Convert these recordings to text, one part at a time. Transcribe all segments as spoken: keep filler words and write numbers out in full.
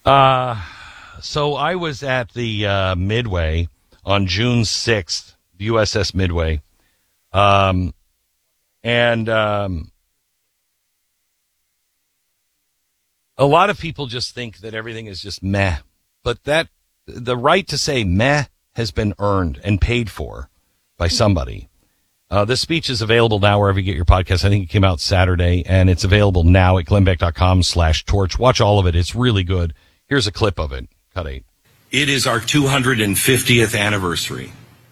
Uh, so I was at the uh, Midway on June sixth, the U S S Midway. Um, and um, a lot of people just think that everything is just meh. But that the right to say meh has been earned and paid for by somebody. Uh, this speech is available now wherever you get your podcast. I think it came out Saturday, and it's available now at glennbeck.com slash torch. Watch all of it. It's really good. Here's a clip of it. Cut eight. It is our two hundred fiftieth anniversary.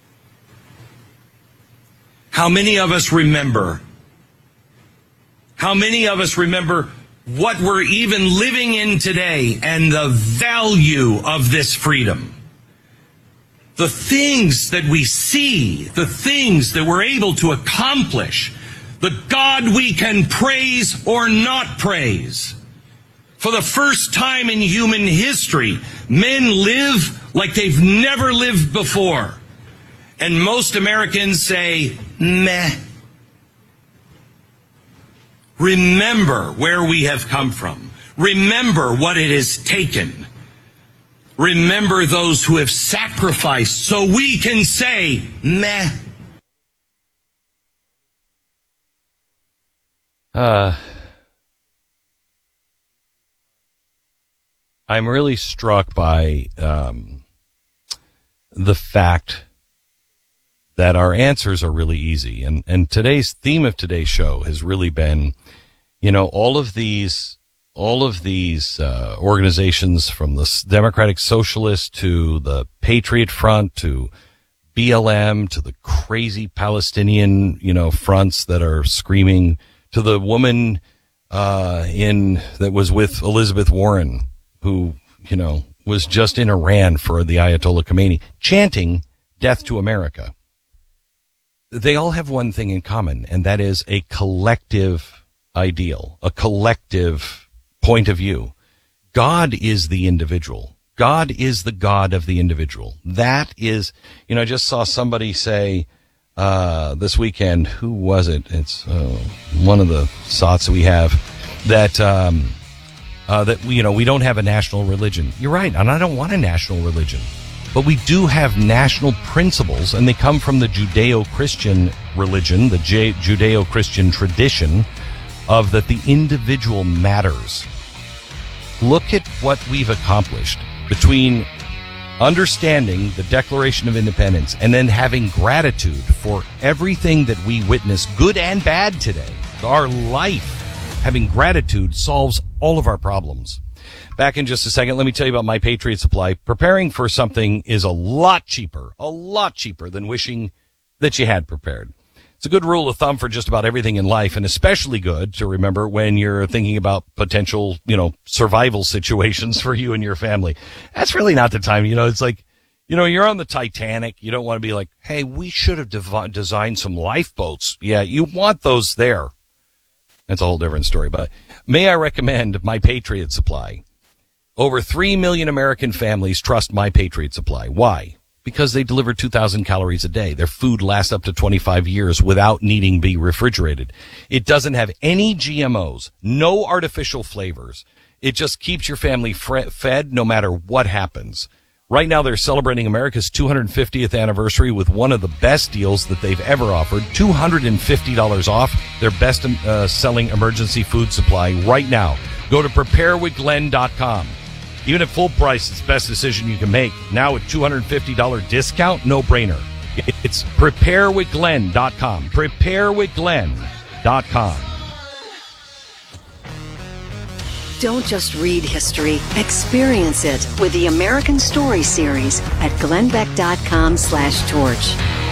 How many of us remember? How many of us remember what we're even living in today and the value of this freedom? The things that we see, the things that we're able to accomplish, the God we can praise or not praise. For the first time in human history, men live like they've never lived before. And most Americans say, meh. Remember where we have come from. Remember what it has taken. Remember those who have sacrificed so we can say, meh. Uh, I'm really struck by um, the fact that our answers are really easy. And, and today's theme of today's show has really been, you know, all of these all of these uh, organizations, from the Democratic Socialists to the Patriot Front to B L M to the crazy Palestinian, you know, fronts that are screaming, to the woman uh, in that was with Elizabeth Warren, who, you know, was just in Iran for the Ayatollah Khomeini, chanting death to America. They all have one thing in common, and that is a collective ideal, a collective point of view. God is the individual. God is the God of the individual. That is, you know, I just saw somebody say uh, this weekend, who was it? It's uh, one of the thoughts that we have, that, um, uh, that, you know, we don't have a national religion. You're right, and I don't want a national religion. But we do have national principles, and they come from the Judeo-Christian religion, the J- Judeo-Christian tradition of that the individual matters. Look at what we've accomplished between understanding the Declaration of Independence and then having gratitude for everything that we witness, good and bad, today. Our life, having gratitude, solves all of our problems. Back in just a second, let me tell you about My Patriot Supply. Preparing for something is a lot cheaper, a lot cheaper than wishing that you had prepared. It's a good rule of thumb for just about everything in life, and especially good to remember when you're thinking about potential, you know, survival situations for you and your family. That's really not the time. You know, it's like, you know, you're on the Titanic. You don't want to be like, hey, we should have dev- designed some lifeboats. Yeah, you want those there. That's a whole different story. But may I recommend My Patriot Supply? Over three million American families trust My Patriot Supply. Why? Because they deliver two thousand calories a day. Their food lasts up to twenty-five years without needing to be refrigerated. It doesn't have any G M Os, no artificial flavors. It just keeps your family fre- fed no matter what happens. Right now, they're celebrating America's two hundred fiftieth anniversary with one of the best deals that they've ever offered, two hundred fifty dollars off their best uh, selling emergency food supply right now. Go to prepare with glenn dot com. Even at full price, it's the best decision you can make. Now with two hundred fifty dollars discount, no brainer. It's prepare with glenn dot com. prepare with glenn dot com. Don't just read history, experience it with the American Story Series at glennbeck.com slash torch.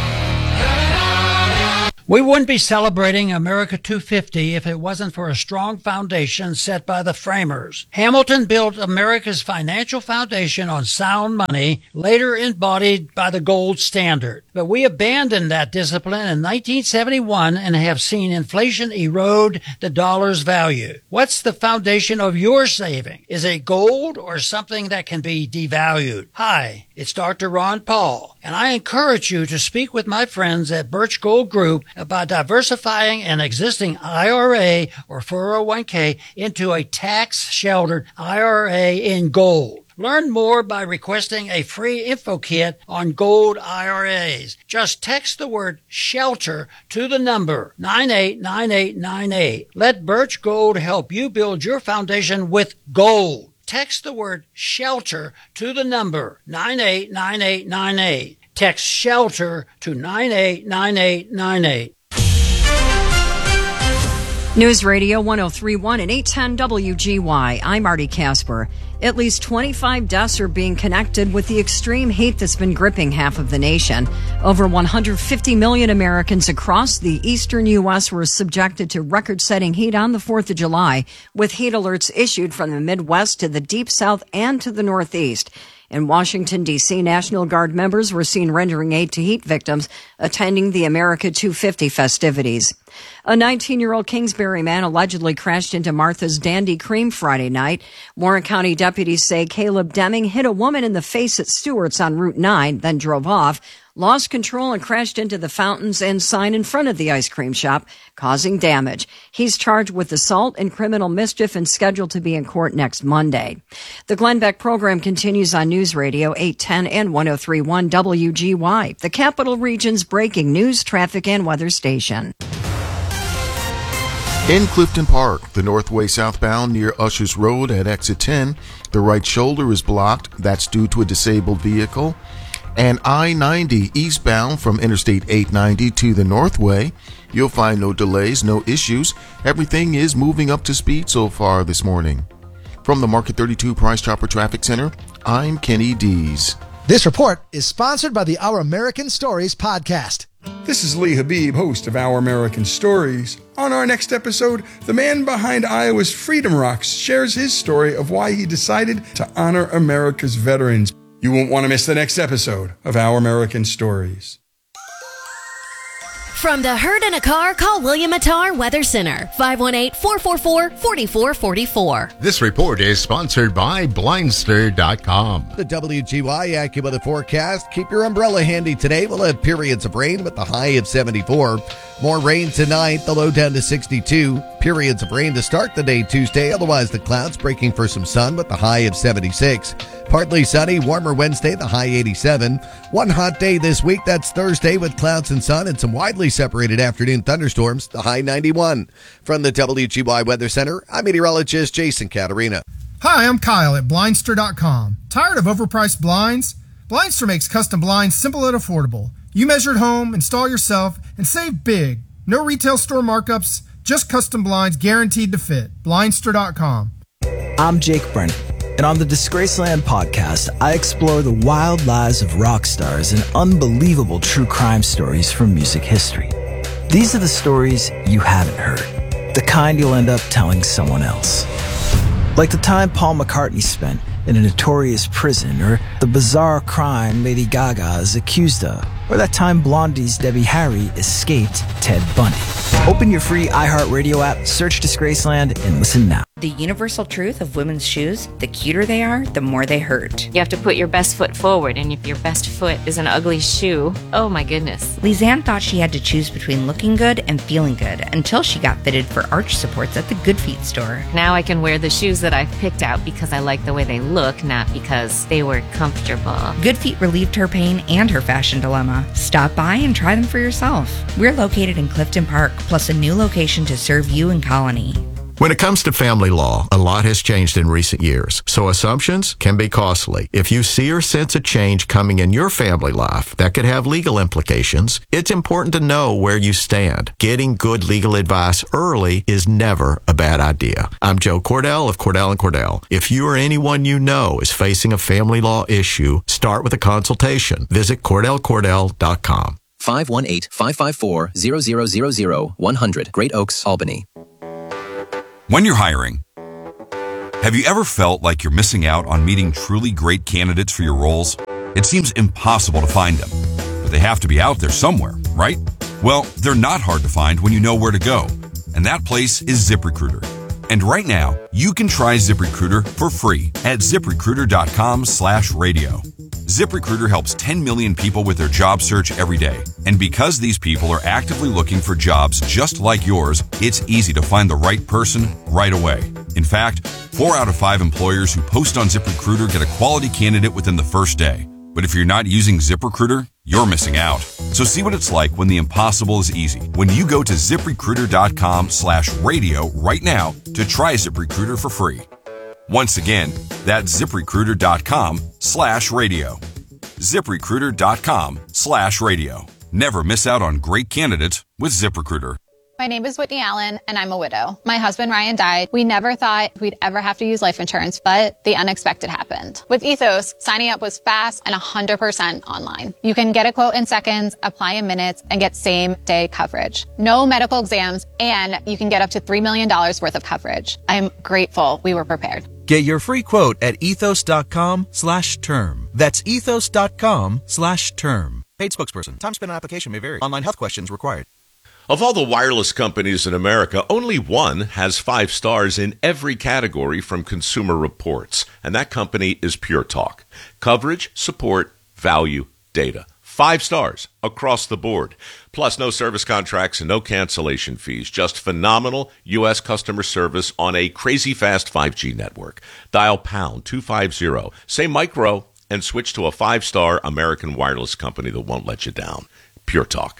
We wouldn't be celebrating America two fifty if it wasn't for a strong foundation set by the framers. Hamilton built America's financial foundation on sound money, later embodied by the gold standard. But we abandoned that discipline in nineteen seventy-one and have seen inflation erode the dollar's value. What's the foundation of your saving? Is it gold or something that can be devalued? Hi, it's Doctor Ron Paul, And I encourage you to speak with my friends at Birch Gold Group about diversifying an existing I R A or four oh one k into a tax-sheltered I R A in gold. Learn more by requesting a free info kit on gold I R As. Just text the word SHELTER to the number nine eight nine eight nine eight. Let Birch Gold help you build your foundation with gold. Text the word SHELTER to the number nine eight nine eight nine eight. Text SHELTER to nine eight nine eight nine eight. News Radio one oh three point one and eight ten W G Y. I'm Marty Casper. At least twenty-five deaths are being connected with the extreme heat that's been gripping half of the nation. Over one hundred fifty million Americans across the eastern U S were subjected to record-setting heat on the fourth of July, with heat alerts issued from the Midwest to the Deep South and to the Northeast. In Washington, D C, National Guard members were seen rendering aid to heat victims attending the America two fifty festivities. A nineteen-year-old Kingsbury man allegedly crashed into Martha's Dandy Cream Friday night. Warren County deputies say Caleb Deming hit a woman in the face at Stewart's on Route nine, then drove off, lost control and crashed into the fountains and sign in front of the ice cream shop, causing damage. He's charged with assault and criminal mischief and scheduled to be in court next Monday. The Glenn Beck program continues on News Radio eight ten and one oh three point one W G Y, the Capital Region's breaking news, traffic, and weather station. In Clifton Park, the Northway southbound near Ushers Road at exit ten, the right shoulder is blocked. That's due to a disabled vehicle. And I ninety eastbound from Interstate eight ninety to the Northway, you'll find no delays, no issues. Everything is moving up to speed so far this morning. From the Market thirty-two Price Chopper Traffic Center, I'm Kenny Dees. This report is sponsored by the Our American Stories podcast. This is Lee Habib, host of Our American Stories. On our next episode, the man behind Iowa's Freedom Rocks shares his story of why he decided to honor America's veterans. You won't want to miss the next episode of Our American Stories. From the Herd in a Car, call William Attar Weather Center, five one eight, four four four, four four four four. This report is sponsored by Blindster dot com. The W G Y AccuWeather forecast. Keep your umbrella handy today. We'll have periods of rain with the high of seventy-four. More rain tonight, the low down to sixty-two. Periods of rain to start the day Tuesday. Otherwise, the clouds breaking for some sun with the high of seventy-six. Partly sunny, warmer Wednesday, the high eighty-seven. One hot day this week, that's Thursday, with clouds and sun and some widely separated afternoon thunderstorms, the high ninety-one. From the W G Y Weather Center, I'm meteorologist Jason Caterina. Hi, I'm Kyle at Blindster dot com. Tired of overpriced blinds? Blindster makes custom blinds simple and affordable. You measure at home, install yourself, and save big. No retail store markups, just custom blinds guaranteed to fit. Blindster dot com. I'm Jake Brennan, and on the Disgraceland podcast, I explore the wild lives of rock stars and unbelievable true crime stories from music history. These are the stories you haven't heard, the kind you'll end up telling someone else. Like the time Paul McCartney spent in a notorious prison, or the bizarre crime Lady Gaga is accused of, or that time Blondie's Debbie Harry escaped Ted Bundy. Open your free iHeartRadio app, search Disgraceland, and listen now. The universal truth of women's shoes, the cuter they are, the more they hurt. You have to put your best foot forward, and if your best foot is an ugly shoe, oh my goodness. Lisanne thought she had to choose between looking good and feeling good until she got fitted for arch supports at the Good Feet store. Now I can wear the shoes that I've picked out because I like the way they look, not because they were comfortable. Good Feet relieved her pain and her fashion dilemma. Stop by and try them for yourself. We're located in Clifton Park, plus a new location to serve you in Colony. When it comes to family law, a lot has changed in recent years, so assumptions can be costly. If you see or sense a change coming in your family life that could have legal implications, it's important to know where you stand. Getting good legal advice early is never a bad idea. I'm Joe Cordell of Cordell and Cordell. If you or anyone you know is facing a family law issue, start with a consultation. Visit Cordell Cordell dot com. five one eight, five five four, zero zero zero zero, one hundred Great Oaks, Albany. When you're hiring, have you ever felt like you're missing out on meeting truly great candidates for your roles? It seems impossible to find them, but they have to be out there somewhere, right? Well, they're not hard to find when you know where to go, and that place is ZipRecruiter. And right now, you can try ZipRecruiter for free at ZipRecruiter dot com slash radio. ZipRecruiter helps ten million people with their job search every day. And because these people are actively looking for jobs just like yours, it's easy to find the right person right away. In fact, four out of five employers who post on ZipRecruiter get a quality candidate within the first day. But if you're not using ZipRecruiter, you're missing out. So see what it's like when the impossible is easy. When you go to ZipRecruiter.com slash radio right now to try ZipRecruiter for free. Once again, that's ZipRecruiter.com slash radio. ZipRecruiter.com slash radio. Never miss out on great candidates with ZipRecruiter. My name is Whitney Allen, and I'm a widow. My husband, Ryan, died. We never thought we'd ever have to use life insurance, but the unexpected happened. With Ethos, signing up was fast and one hundred percent online. You can get a quote in seconds, apply in minutes, and get same-day coverage. No medical exams, and you can get up to three million dollars worth of coverage. I'm grateful we were prepared. Get your free quote at ethos.com slash term. That's ethos.com slash term. Paid spokesperson. Time spent on application may vary. Online health questions required. Of all the wireless companies in America, only one has five stars in every category from Consumer Reports, and that company is Pure Talk. Coverage, support, value, data. Five stars across the board. Plus, no service contracts and no cancellation fees. Just phenomenal U S customer service on a crazy fast five G network. Dial pound two fifty, say micro, and switch to a five-star American wireless company that won't let you down. Pure Talk.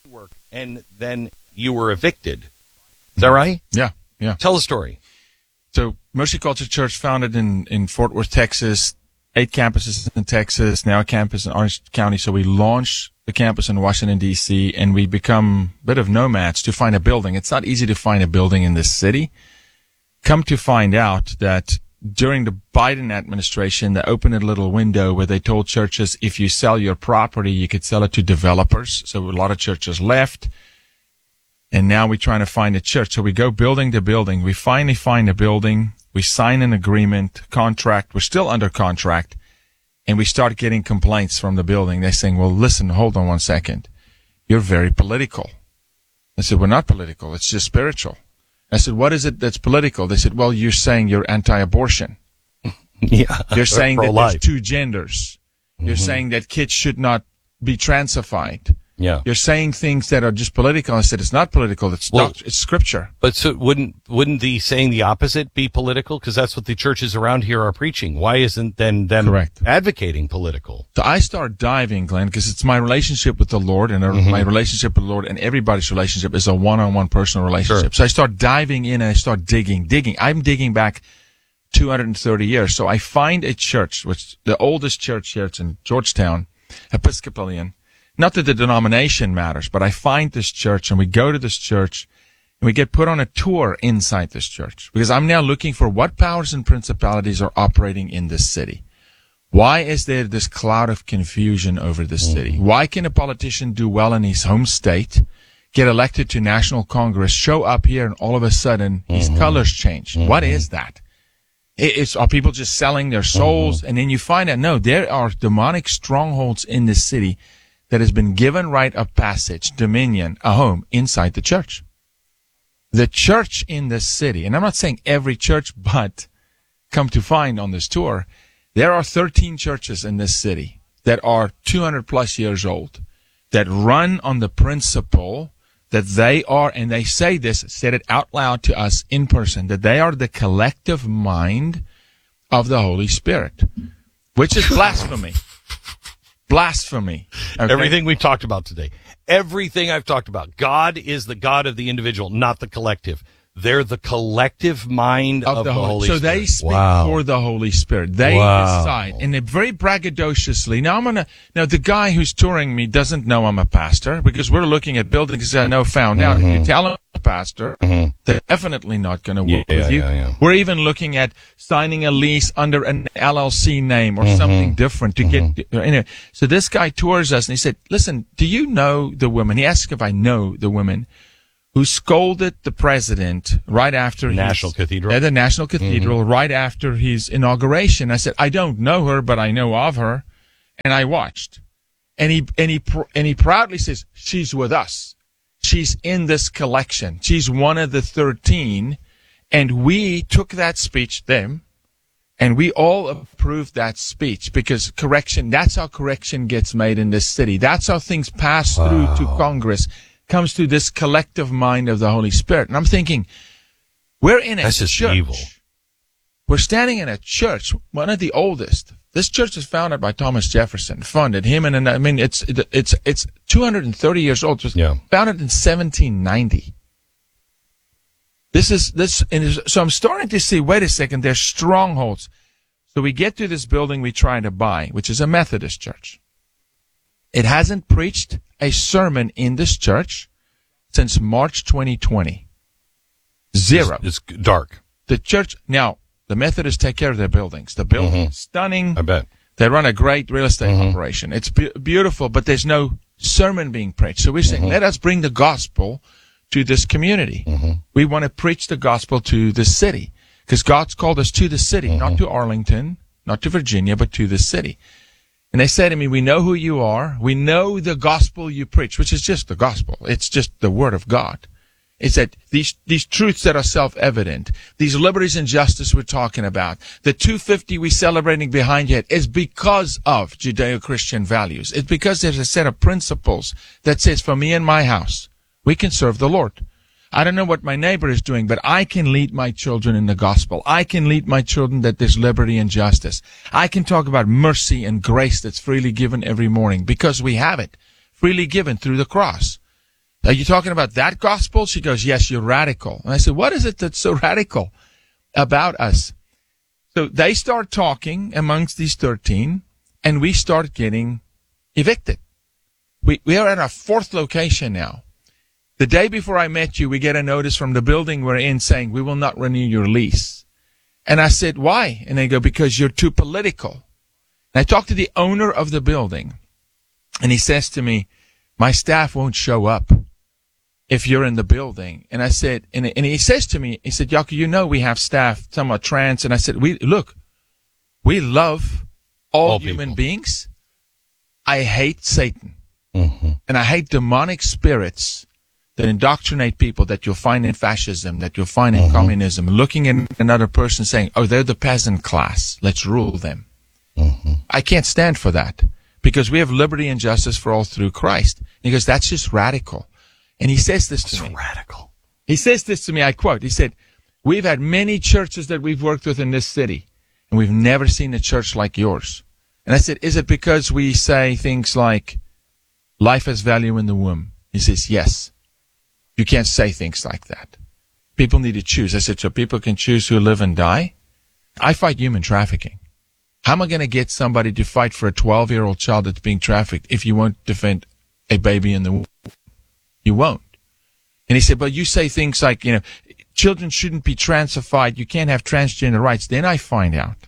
And then you were evicted. Is that right? Yeah, yeah. Tell the story. So Mercy Culture Church, founded in, in Fort Worth, Texas, eight campuses in Texas, now a campus in Orange County. So we launched the campus in Washington, D C, and we become a bit of nomads to find a building. It's not easy to find a building in this city. Come to find out that during the Biden administration, they opened a little window where they told churches, if you sell your property, you could sell it to developers. So a lot of churches left. And now we're trying to find a church. So we go building to building. We finally find a building. We sign an agreement, contract. We're still under contract. And we start getting complaints from the building. They're saying, well, listen, hold on one second. You're very political. I said, we're not political. It's just spiritual. I said, what is it that's political? They said, well, you're saying you're anti-abortion. Yeah. You're saying that Pro-life. there's two genders. You're Mm-hmm. saying that kids should not be transified. Yeah. You're saying things that are just political. I said, it's not political. It's Well, doct- it's scripture. But so wouldn't wouldn't the saying the opposite be political? Because that's what the churches around here are preaching. Why isn't then them Correct. advocating political? So I start diving, Glenn, because it's my relationship with the Lord, and Mhm. my relationship with the Lord and everybody's relationship is a one-on-one personal relationship. So I start diving in and I start digging, digging. I'm digging back two hundred thirty years. So I find a church, which the oldest church here, it's in Georgetown, Episcopalian. Not that the denomination matters, but I find this church and we go to this church and we get put on a tour inside this church because I'm now looking for what powers and principalities are operating in this city. Why is there this cloud of confusion over the city? Why can a politician do well in his home state, get elected to National Congress, show up here, and all of a sudden his Mm-hmm. colors change? What is that? It- It's, are people just selling their souls? And then you find out, no, there are demonic strongholds in this city that has been given right of passage, dominion, a home inside the church. The church in this city, and I'm not saying every church, but come to find on this tour, there are thirteen churches in this city that are two hundred plus years old, that run on the principle that they are, and they say this, said it out loud to us in person, that they are the collective mind of the Holy Spirit, which is blasphemy. Blasphemy. Okay? Everything we've talked about today. Everything I've talked about. God is the God of the individual, not the collective. They're the collective mind of, of the, the Holy, Holy so Spirit. they speak Wow. for the Holy Spirit. They Wow. decide, and they very braggadociously. Now I'm gonna. Now the guy who's touring me doesn't know I'm a pastor because we're looking at buildings that I know found out. If you tell them I'm a pastor, they're definitely not going to work Yeah, with you. yeah, yeah. We're even looking at signing a lease under an L L C name or Mhm. something different to get. Anyway, so this guy tours us and he said, "Listen, do you know the women?" He asked if I know the women who scolded the president right after National his, Cathedral? at the National Cathedral right after his inauguration. I said, I don't know her, but I know of her, and I watched. And he and he pr- and he proudly says, she's with us. She's in this collection. She's one of the thirteen, and we took that speech, them, And we all approved that speech because correction, that's how correction gets made in this city. That's how things pass wow. through to Congress, comes to this collective mind of the Holy Spirit. And I'm thinking, we're in a that's just church. Evil. We're standing in a church, one of the oldest. This church was founded by Thomas Jefferson, funded him, and I mean, it's it's it's two hundred thirty years old. It was yeah. founded in seventeen ninety. This is this, and so I'm starting to see. Wait a second, there's strongholds. So we get to this building we try to buy, which is a Methodist church. It hasn't preached a sermon in this church since March twenty twenty. Zero. It's, it's dark. The church now. The Methodists take care of their buildings. The building mm-hmm. is stunning. I bet. They run a great real estate mm-hmm. operation. It's be- beautiful, but there's no sermon being preached. So we're saying, mm-hmm. let us bring the gospel to this community. Mm-hmm. We want to preach the gospel to the city because God's called us to the city, mm-hmm. not to Arlington, not to Virginia, but to the city. And they say to me, we know who you are. We know the gospel you preach, which is just the gospel. It's just the word of God. It's that these, these truths that are self-evident, these liberties and justice we're talking about, the two fifty we're celebrating behind you is because of Judeo-Christian values. It's because there's a set of principles that says, for me and my house, we can serve the Lord. I don't know what my neighbor is doing, but I can lead my children in the gospel. I can lead my children that there's liberty and justice. I can talk about mercy and grace that's freely given every morning because we have it, freely given through the cross. Are you talking about that gospel? She goes, yes, you're radical. And I said, what is it that's so radical about us? So they start talking amongst these thirteen, and we start getting evicted. We, we are at our fourth location now. The day before I met you, we get a notice from the building we're in saying, we will not renew your lease. And I said, why? And they go, because you're too political. And I talked to the owner of the building, and he says to me, my staff won't show up if you're in the building. And I said, and, and he says to me, he said, Jaco, you know we have staff, some are trans. And I said, we look, we love all, all human people. beings. I hate Satan. Mm-hmm. And I hate demonic spirits that indoctrinate people that you'll find in fascism, that you'll find in mm-hmm. communism, looking at another person saying, oh, they're the peasant class. Let's rule them. Mm-hmm. I can't stand for that because we have liberty and justice for all through Christ. He goes, that's just radical. And he says this That's to me. radical. He says this to me, I quote, he said, we've had many churches that we've worked with in this city, and we've never seen a church like yours. And I said, is it because we say things like, life has value in the womb? He says, yes. You can't say things like that. People need to choose. I said, so people can choose who live and die? I fight human trafficking. How am I going to get somebody to fight for a twelve-year-old child that's being trafficked if you won't defend a baby in the womb? You won't. And he said, but you say things like, you know, children shouldn't be transified. You can't have transgender rights. Then I find out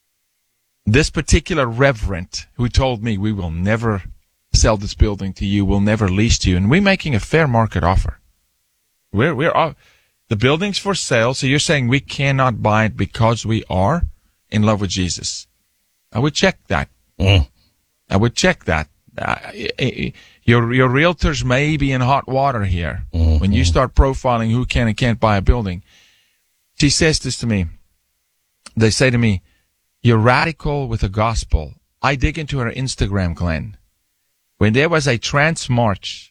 this particular reverend who told me we will never sell this building to you, we'll never lease to you, and we're making a fair market offer. We're, we're, the building's for sale, so you're saying we cannot buy it because we are in love with Jesus. I would check that. Mm. I would check that. Uh, your your realtors may be in hot water here mm-hmm. when you start profiling who can and can't buy a building. She says this to me. They say to me, you're radical with the gospel. I dig into her Instagram, Glenn. When there was a trans march,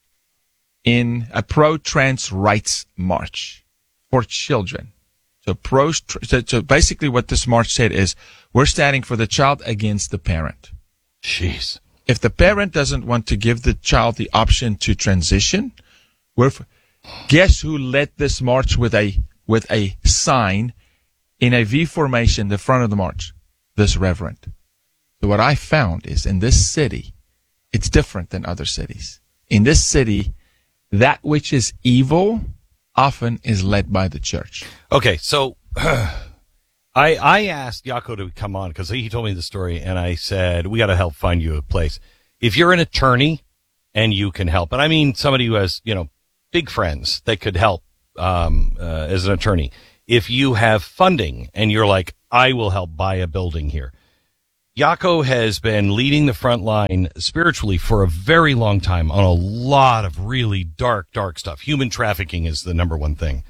in a pro-trans rights march for children. So pro, so, so basically what this march said is, we're standing for the child against the parent. Jeez. If the parent doesn't want to give the child the option to transition, we're, guess who led this march with a, with a sign in a V formation, the front of the march? This reverend. So what I found is in this city, it's different than other cities. In this city, that which is evil often is led by the church. Okay, so I I asked Jaco to come on because he told me the story, and I said, we got to help find you a place. If you're an attorney and you can help, and I mean somebody who has, you know, big friends that could help um, uh, as an attorney. If you have funding and you're like, I will help buy a building here. Jaco has been leading the front line spiritually for a very long time on a lot of really dark, dark stuff. Human trafficking is the number one thing.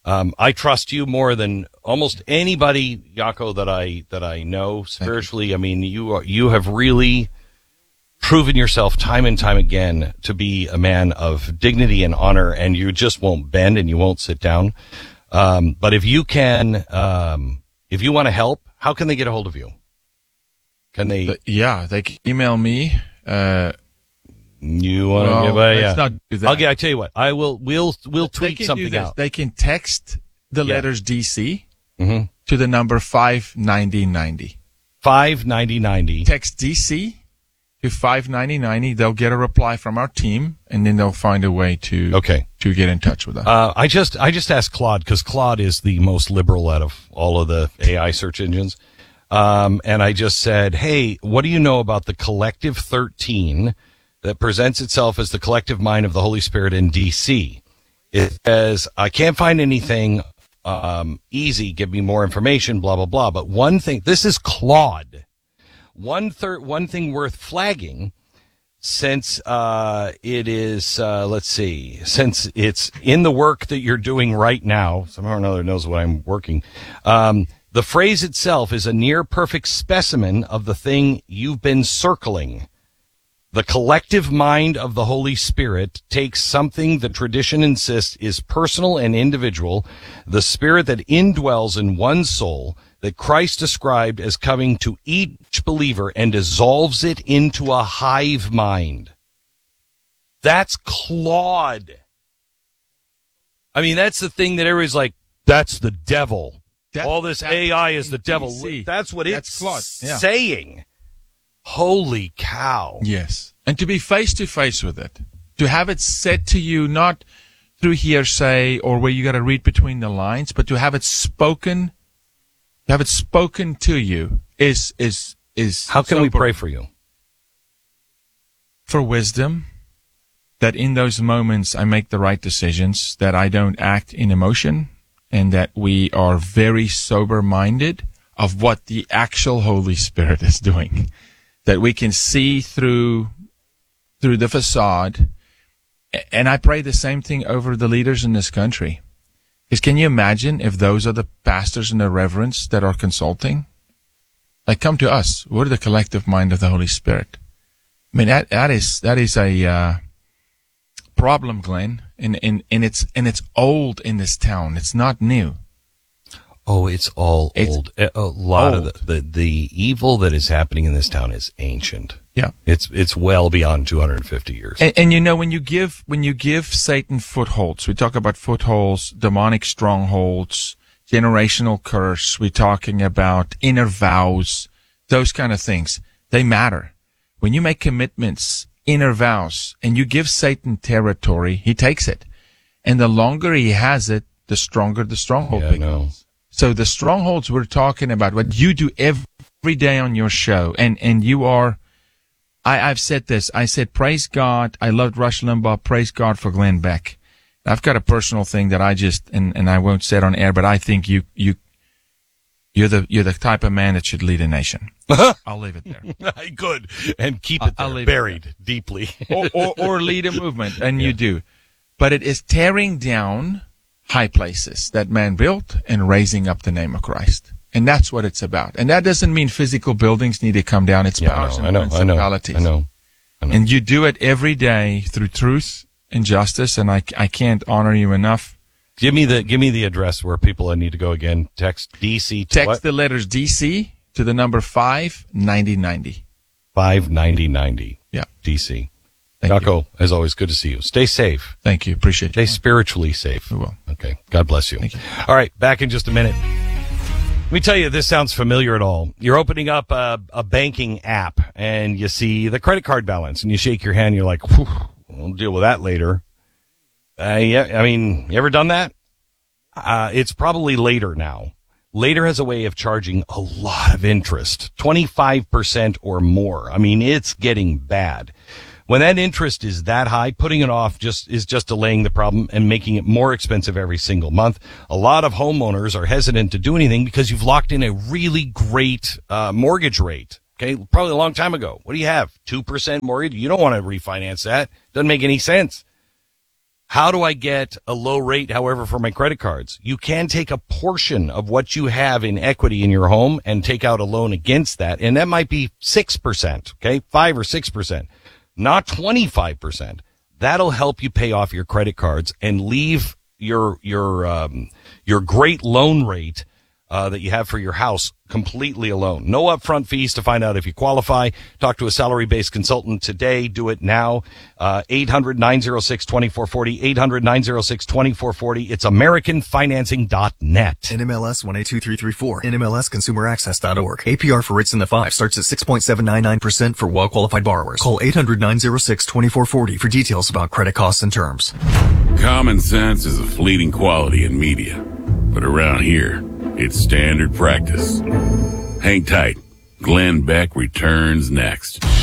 Um, I trust you more than almost anybody, Jaco, that I that I know spiritually. I mean, you are, you have really proven yourself time and time again to be a man of dignity and honor, and you just won't bend and you won't sit down. Um, but if you can, um, if you want to help, how can they get a hold of you? Can they? Yeah, they can email me. Uh, You want to well, give a, let's yeah. not do that. I'll get, I tell you what, I will, we'll, we'll They tweet can do something this. out. They can text the Yeah. letters D C Mm-hmm. to the number five ninety ninety. five ninety ninety. Text D C to five ninety ninety. They'll get a reply from our team, and then they'll find a way to Okay. to get in touch with us. Uh, I just, I just asked Claude because Claude is the most liberal out of all of the A I search engines. Um, and I just said, hey, what do you know about the Collective thirteen that presents itself as the collective mind of the Holy Spirit in D C? It says, I can't find anything, um, easy. Give me more information, blah, blah, blah. But one thing, this is Claude. One third, one thing worth flagging, since, uh, it is, uh, let's see, since it's in the work that you're doing right now, somehow or another knows what I'm working, um, the phrase itself is a near perfect specimen of the thing you've been circling. The collective mind of the Holy Spirit takes something the tradition insists is personal and individual, the spirit that indwells in one soul that Christ described as coming to each believer and dissolves it into a hive mind. That's Claude. I mean, that's the thing that everybody's like, that's the devil. That- All this that- A I is the devil. D C. That's what That's it's Claude. Yeah. saying. Holy cow. Yes. And to be face to face with it, to have it said to you, not through hearsay or where you got to read between the lines, but to have it spoken, to have it spoken to you is, is, is. How can so we pray important. for you? For wisdom, that in those moments I make the right decisions, that I don't act in emotion, and that we are very sober minded of what the actual Holy Spirit is doing. That we can see through through the facade. And I pray the same thing over the leaders in this country. Because can you imagine if those are the pastors and the reverends that are consulting? Like, come to us. We're the collective mind of the Holy Spirit. I mean, that that is that is a uh, problem, Glenn, and, and, and it's and it's old in this town. It's not new. Oh, it's all It's old. A a lot old. of the, the the evil that is happening in this town is ancient. Yeah. It's it's well beyond two hundred fifty years. And, and you know, when you give when you give Satan footholds, we talk about footholds, demonic strongholds, generational curse. We're talking about inner vows, those kind of things. They matter. When you make commitments, inner vows, and you give Satan territory, he takes it. And the longer he has it, the stronger the stronghold Yeah, I know. becomes. So the strongholds we're talking about, what you do every day on your show, and, and you are, I, I've said this, I said, praise God, I loved Rush Limbaugh, praise God for Glenn Beck. I've got a personal thing that I just, and, and I won't say it on air, but I think you, you, you're the, you're the type of man that should lead a nation. I'll leave it there. Good. And keep it I'll there, leave it buried deeply. or, or, or lead a movement, and you do. But it is tearing down high places that man built and raising up the name of Christ. And that's what it's about. And that doesn't mean physical buildings need to come down. It's Yeah, I powers know, and I know, I know, principalities. I know, I know. And you do it every day through truth and justice, and I, I can't honor you enough. Give me the give me the address where people need to go again. Text D C to Text what? the letters D C to the number five ninety ninety. five ninety ninety. Yeah. D C. Thank Jaco, as always, good to see you. Stay safe. Thank you. Appreciate Stay you. spiritually safe. We will. Okay. God bless you. Thank you. All right. Back in just a minute. Let me tell you, if this sounds familiar at all. You're opening up a, a banking app and you see the credit card balance and you shake your hand. You're like, whew, we'll deal with that later. Uh, yeah. I mean, you ever done that? Uh, it's probably later now. Later has a way of charging a lot of interest, twenty-five percent or more. I mean, it's getting bad. When that interest is that high, putting it off just is just delaying the problem and making it more expensive every single month. A lot of homeowners are hesitant to do anything because you've locked in a really great uh, mortgage rate. Okay, probably a long time ago. What do you have? two percent mortgage? You don't want to refinance that. Doesn't make any sense. How do I get a low rate, however, for my credit cards? You can take a portion of what you have in equity in your home and take out a loan against that. And that might be six percent, okay? five or six percent, not twenty-five percent. That'll help you pay off your credit cards and leave your, your, um, your great loan rate Uh, that you have for your house completely alone. No upfront fees to find out if you qualify. Talk to a salary-based consultant today. Do it now. Uh, eight hundred, nine oh six, two four four oh, eight hundred, nine oh six, two four four oh. It's american financing dot net. N M L S one eight two three three four. N M L S consumer access dot org. A P R for rates in the five starts at six point seven nine nine percent for well-qualified borrowers. Call eight hundred, nine oh six, two four four oh for details about credit costs and terms. Common sense is a fleeting quality in media, but around here, it's standard practice. Hang tight. Glenn Beck returns next.